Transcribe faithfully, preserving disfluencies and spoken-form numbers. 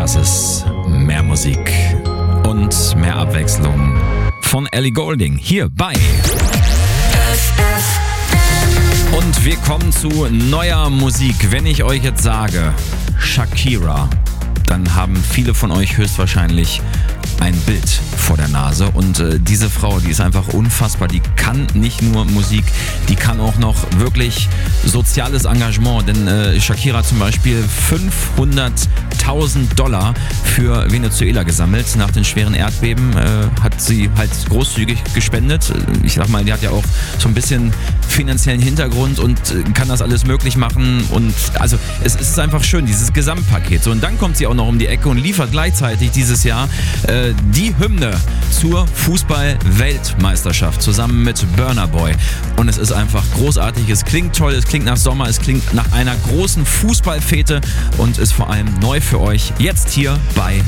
Das ist mehr Musik und mehr Abwechslung von Ellie Goulding hier bei und wir kommen zu neuer Musik. Wenn ich euch jetzt sage Shakira, dann haben viele von euch höchstwahrscheinlich ein Bild vor der Nase und äh, diese Frau, die ist einfach unfassbar, die kann nicht nur Musik, die kann auch noch wirklich soziales Engagement, denn äh, Shakira hat zum Beispiel fünfhunderttausend Dollar für Venezuela gesammelt. Nach den schweren Erdbeben äh, hat sie halt großzügig gespendet. Ich sag mal, die hat ja auch so ein bisschen finanziellen Hintergrund und äh, kann das alles möglich machen und also es, es ist einfach schön, dieses Gesamtpaket. So, und dann kommt sie auch noch um die Ecke und liefert gleichzeitig dieses Jahr äh, die Hymne zur Fußball-Weltmeisterschaft zusammen mit Burna Boy. Und es ist einfach großartig, es klingt toll, es klingt nach Sommer, es klingt nach einer großen Fußballfete und ist vor allem neu für euch jetzt hier bei